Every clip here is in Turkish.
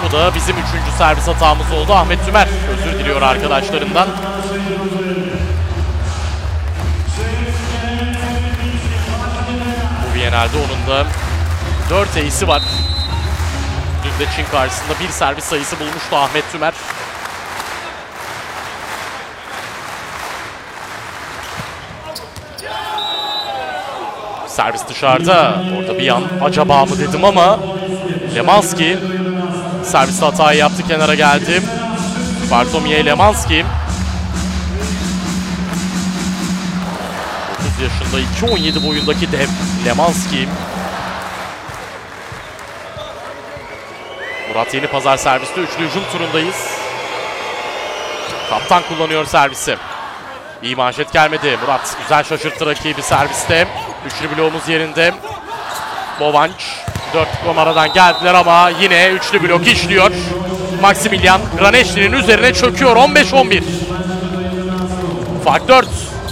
olmadı. Bizim 3. servis hatamız oldu. Ahmet Tümer özür diliyor arkadaşlarından. Bu Viyanel'de onun da 4 ace'i var. Dün de Çin karşısında bir servis sayısı bulmuştu Ahmet Tümer. Servis dışarıda. Orada bir an acaba mı dedim ama Lemanski serviste hatayı yaptı, kenara geldi. Bartomeu Lemanski 30 yaşında 2.17 boyundaki dev Lemanski. Murat Yenipazar serviste, üçlü hücum turundayız. Kaptan kullanıyor servisi. İyi manşet gelmedi. Murat güzel şaşırttı rakibi serviste. Üçlü bloğumuz yerinde. Bovanç 4 numaradan geldiler ama yine üçlü blok işliyor. Maximilian Graneşli'nin üzerine çöküyor. 15-11. Fark 4.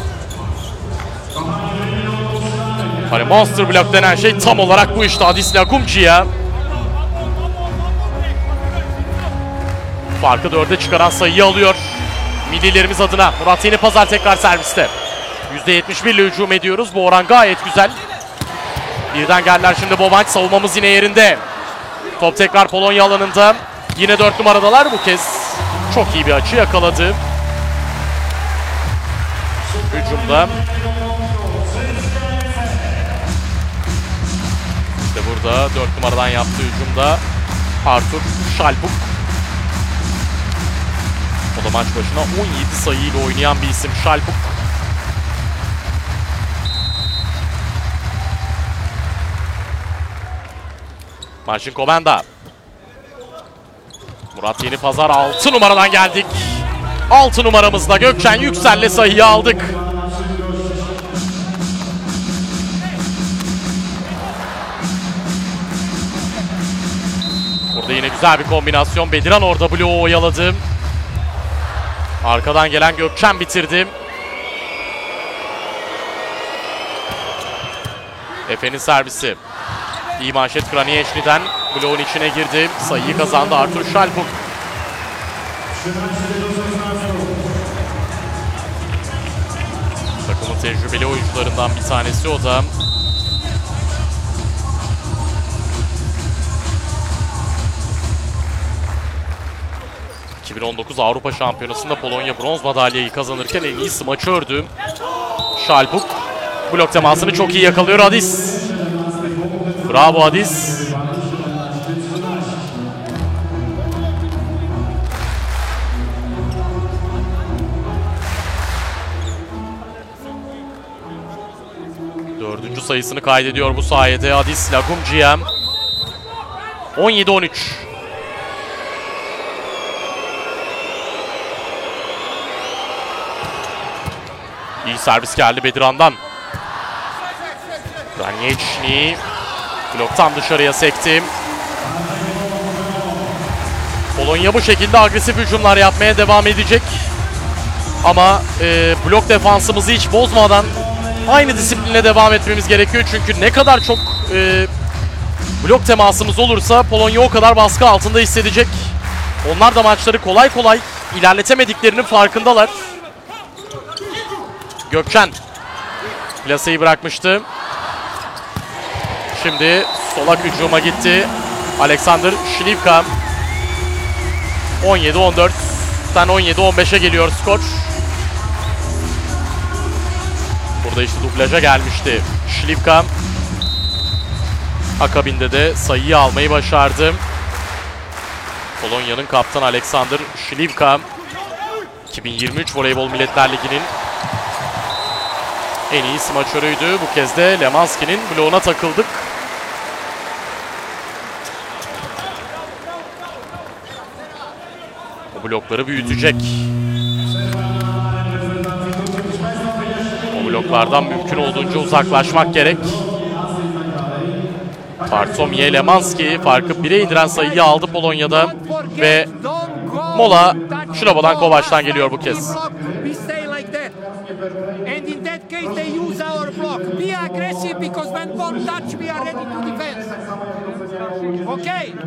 Hani monster blok denen şey tam olarak bu işte. Adis Lagumci'ye farkı 4'e çıkaran sayıyı alıyor. Millilerimiz adına Murat Yenipazar tekrar serviste. %71 ile hücum ediyoruz. Bu oran gayet güzel. Birden geldiler şimdi Bovanç. Savunmamız yine yerinde. Top tekrar Polonya alanında. Yine 4 numaradalar bu kez. Çok iyi bir açı yakaladı. Hücumda. İşte burada 4 numaradan yaptığı hücumda Artur Şalbuk. O da maç başına 17 sayıyla oynayan bir isim Şalbuk. Marcin Kobenda. Murat Yenipazar 6 numaradan geldik. 6 numaramızda Gökçen Yüksel'le sayıyı aldık. Burada yine güzel bir kombinasyon. Bediran orada bloğu oyaladı. Arkadan gelen Gökçen bitirdi. Efe'nin servisi. İyi manşet Graneşli'den. Bloğun içine girdi. Sayıyı kazandı Artur Şalbuk. Takımın tecrübeli oyuncularından bir tanesi o da. ...2019 Avrupa Şampiyonası'nda Polonya bronz madalyayı kazanırken en iyi smaçördü. Şalbuk blok temasını çok iyi yakalıyor Adis. Bravo Adis. Dördüncü sayısını kaydediyor bu sayede Adis Lagumci'ye. 17-13. İyi servis geldi Bediran'dan. Graneşli bloktan dışarıya sekti. Polonya bu şekilde agresif hücumlar yapmaya devam edecek. Ama blok defansımızı hiç bozmadan aynı disipline devam etmemiz gerekiyor. Çünkü ne kadar çok blok temasımız olursa Polonya o kadar baskı altında hissedecek. Onlar da maçları kolay kolay ilerletemediklerinin farkındalar. Gökçen plaseyi bırakmıştı. Şimdi solak hücuma gitti. Alexander Şlivka. 17-14'ten 17-15'e geliyor skor. Burada işte dublaja gelmişti Şlivka. Akabinde de sayıyı almayı başardı. Polonya'nın kaptanı Alexander Şlivka. 2023 Voleybol Milletler Ligi'nin en iyi smaçörüydü. Bu kez de Lemanski'nin bloğuna takıldık. O blokları büyütecek. O bloklardan mümkün olduğunca uzaklaşmak gerek. Bartomeu Lemanski farkı 1'e indiren sayıyı aldı Polonya'da. Ve mola Şulobo'dan Kovaç'tan geliyor bu kez. And in that case they use our block. Be aggressive because when ball touch we are ready to defend. Okay.